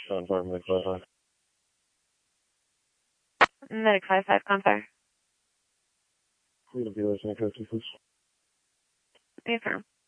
Confirm, Medic 55. Medic 55, confirm. Freedom Dealers, San Coast, please. Confirm.